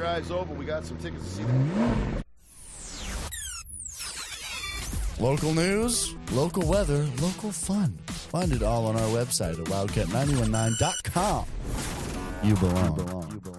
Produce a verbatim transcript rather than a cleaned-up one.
drives over. We got some tickets to see them. Local news, local weather, local fun. Find it all on our website at wildcat nine one nine dot com. You belong. You belong. You belong.